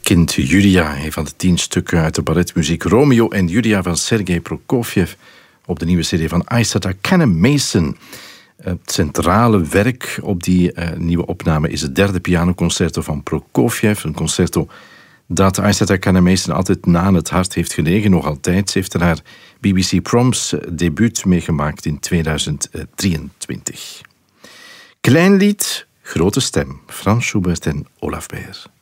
kind Julia, een van de 10 stukken uit de balletmuziek Romeo en Julia van Sergei Prokofjev op de nieuwe CD van Isata Kanneh-Mason. Het centrale werk op die nieuwe opname is het 3e pianoconcerto van Prokofjev. Een concerto dat Isata Kanneh-Mason altijd na aan het hart heeft gelegen. Nog altijd. Ze heeft er haar BBC Proms debuut meegemaakt in 2023. Klein lied, grote stem. Franz Schubert en Olaf Beyer.